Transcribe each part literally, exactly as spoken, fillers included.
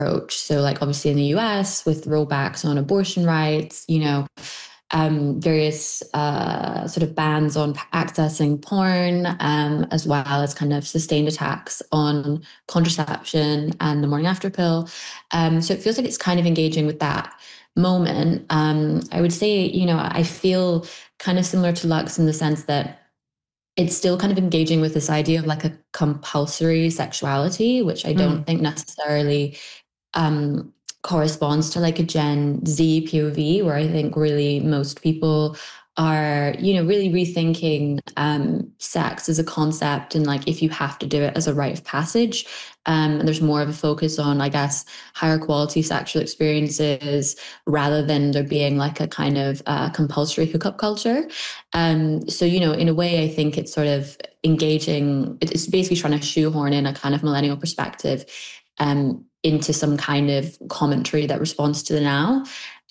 approach. So like obviously in the U S with rollbacks on abortion rights, you know, um, various uh, sort of bans on accessing porn, um, as well as kind of sustained attacks on contraception and the morning after pill. Um, so it feels like it's kind of engaging with that moment. Um, I would say, you know, I feel kind of similar to Lux in the sense that it's still kind of engaging with this idea of like a compulsory sexuality, which I don't Mm. think necessarily um, corresponds to like a Gen Z P O V, where I think really most people are, you know, really rethinking um, sex as a concept and like if you have to do it as a rite of passage. Um, and there's more of a focus on, I guess, higher quality sexual experiences rather than there being like a kind of uh, compulsory hookup culture. Um, so, you know, in a way, I think it's sort of engaging, it's basically trying to shoehorn in a kind of millennial perspective um, into some kind of commentary that responds to the now.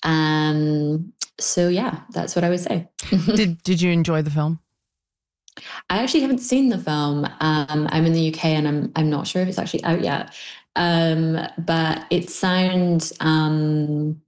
Um, so yeah, that's what I would say. Did Did you enjoy the film? I actually haven't seen the film. Um, I'm in the U K and I'm I'm not sure if it's actually out yet. Um, but it sounds um,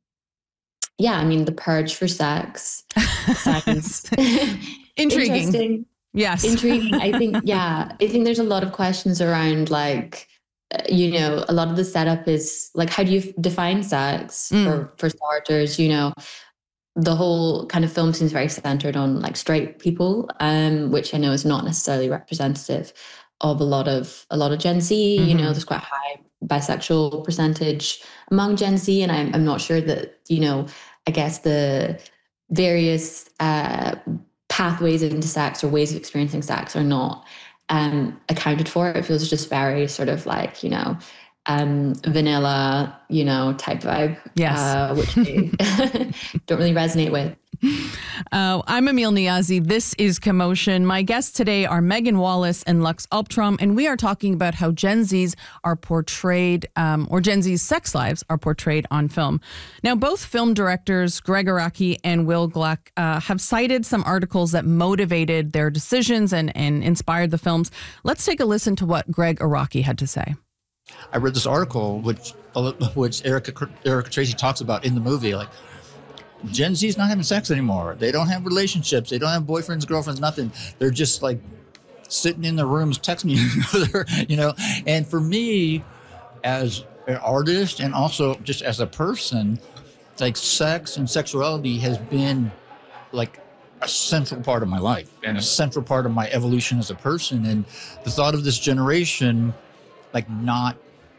yeah, I mean, The Purge for sex sounds intriguing. interesting. Yes. Intriguing. I think, yeah, I think there's a lot of questions around like, uh, you know, a lot of the setup is like, how do you f- define sex Mm. for, for starters? You know, the whole kind of film seems very centered on like straight people, um, which I know is not necessarily representative of a lot of a lot of Gen Z. Mm-hmm. You know, there's quite a high bisexual percentage among Gen Z, and I'm I'm not sure that, you know, I guess the various uh, pathways into sex or ways of experiencing sex are not um, accounted for. It feels just very sort of like, you know, um, vanilla, you know, type vibe. Yes. Uh, which I don't really resonate with. Uh, I'm Emil Niazi. This is Commotion. My guests today are Megan Wallace and Lux Alptraum, and we are talking about how Gen Zs are portrayed, um, or Gen Z's sex lives are portrayed on film. Now, both film directors, Gregg Araki and Will Gluck, uh, have cited some articles that motivated their decisions and, and inspired the films. Let's take a listen to what Gregg Araki had to say. I read this article, which which Erica Erica Tracy talks about in the movie, like, Gen Z is not having sex anymore. They don't have relationships. They don't have boyfriends, girlfriends, nothing. They're just like sitting in their rooms texting each other, you know. And for me, as an artist and also just as a person, like sex and sexuality has been like a central part of my life and a central part of my evolution as a person. And the thought of this generation, like, not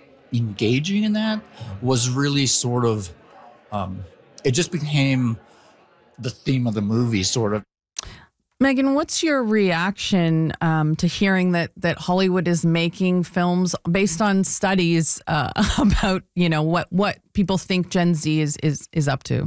engaging in that was really sort of, um, it just became the theme of the movie, sort of. Megan, what's your reaction um, to hearing that that Hollywood is making films based on studies uh, about, you know, what what people think Gen Z is is is up to?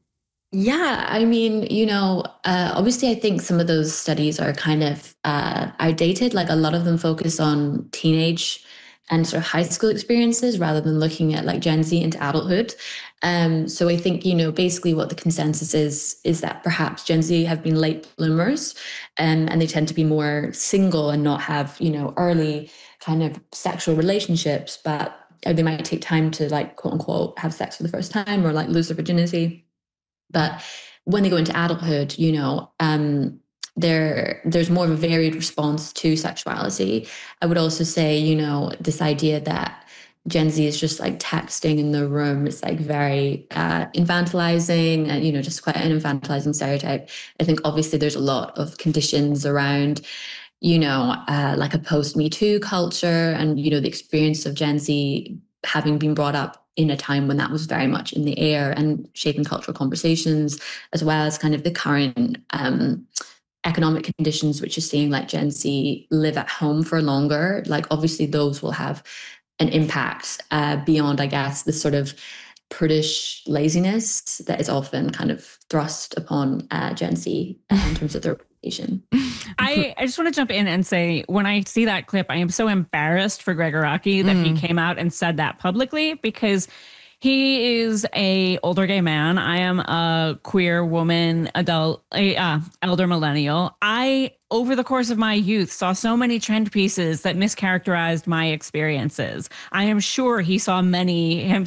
Yeah, I mean, you know, uh, obviously, I think some of those studies are kind of uh, outdated. Like a lot of them focus on teenage and sort of high school experiences rather than looking at like Gen Z into adulthood. Um, so I think, you know, basically what the consensus is, is that perhaps Gen Z have been late bloomers, um, and they tend to be more single and not have, you know, early kind of sexual relationships, but they might take time to like, quote unquote, have sex for the first time or like lose their virginity. But when they go into adulthood, you know, um, there there's more of a varied response to sexuality. I would also say, you know, this idea that Gen Z is just like texting in the room, it's like very uh, infantilizing and, you know, just quite an infantilizing stereotype. I think obviously there's a lot of conditions around, you know, uh, like a post-Me Too culture and, you know, the experience of Gen Z having been brought up in a time when that was very much in the air and shaping cultural conversations, as well as kind of the current um, economic conditions, which is seeing like Gen Z live at home for longer. Like obviously those will have an impact uh, beyond, I guess, the sort of prudish laziness that is often kind of thrust upon uh, Gen Z uh, in terms of their reputation. I, I just want to jump in and say, when I see that clip, I am so embarrassed for Gregg Araki that mm. he came out and said that publicly, because he is a older gay man. I am a queer woman, adult, a uh, elder millennial. I, over the course of my youth, saw so many trend pieces that mischaracterized my experiences. I am sure he saw many him,